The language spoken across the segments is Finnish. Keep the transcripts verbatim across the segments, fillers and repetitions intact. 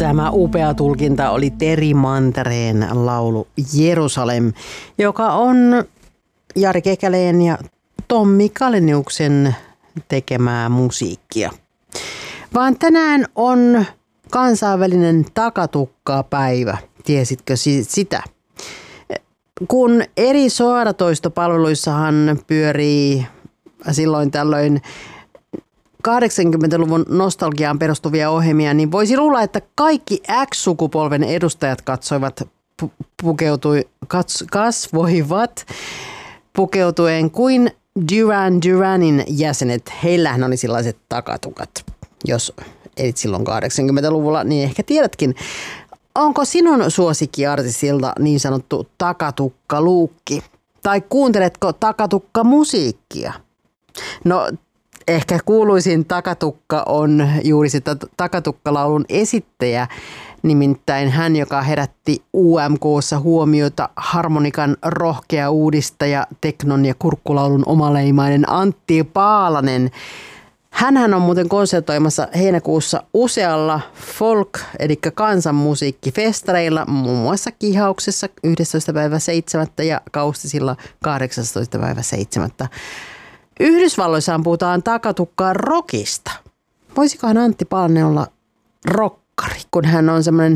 Tämä upea tulkinta oli Teri Mantereen laulu Jerusalem, joka on Jari Kekäleen ja Tommi Kaleniuksen tekemää musiikkia. Vaan tänään on kansainvälinen takatukkapäivä. Tiesitkö sitä? Kun eri suoratoistopalveluissahan pyörii silloin tällöin kahdeksankymmentäluvun nostalgiaan perustuvia ohjelmia, niin voisi luulla, että kaikki X-sukupolven edustajat katsoivat, pu- pukeutui, kats, kasvoivat pukeutuen kuin Duran Duranin jäsenet. Heillähän oli sellaiset takatukat. Jos elit silloin kahdeksankymmentäluvulla, niin ehkä tiedätkin. Onko sinun suosikkiartistilta niin sanottu takatukkaluukki? Tai kuunteletko takatukkamusiikkia? No, ehkä kuuluisin takatukka on juuri se takatukkalaulun esittäjä, nimittäin hän, joka herätti U M K:ssa huomiota harmonikan rohkea uudistaja, teknon ja kurkkulaulun omaleimainen Antti Paalanen. Hänhän on muuten konsertoimassa heinäkuussa usealla folk, eli kansanmusiikkifestareilla, muun muassa Kihauksessa yhdestoista päivä seitsemättä ja Kaustisilla kahdeksastoista päivä seitsemättä. Yhdysvalloissaan puhutaan takatukkaa rockista. Voisikohan Antti Paalanen olla rokkari, kun hän on semmoinen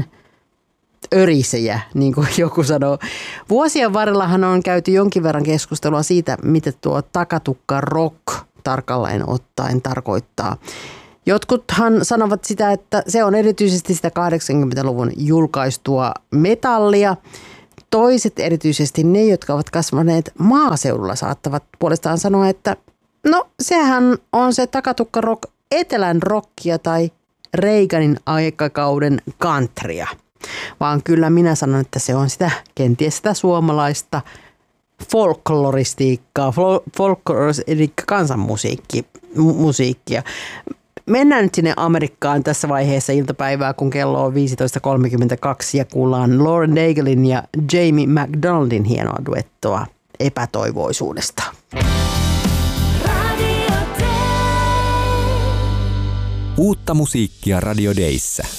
örisejä, niin kuin joku sanoo. Vuosien varrellahan on käyty jonkin verran keskustelua siitä, mitä tuo takatukka rock tarkalleen ottaen tarkoittaa. Jotkuthan sanovat sitä, että se on erityisesti sitä kahdeksankymmentäluvun julkaistua metallia. Toiset, erityisesti ne, jotka ovat kasvaneet maaseudulla, saattavat puolestaan sanoa, että no sehän on se takatukka rock, etelän rockia tai Reaganin aikakauden countrya. Vaan kyllä minä sanon, että se on sitä kenties sitä suomalaista folkloristiikkaa, folkloris, eli kansanmusiikkia. Mennään nyt sinne Amerikkaan tässä vaiheessa iltapäivää, kun kello on viisitoista kolmekymmentäkaksi ja kuullaan Lauren Daiglein ja Jamie McDonaldin hienoa duettoa epätoivoisuudesta. Uutta musiikkia Radio Dayssä.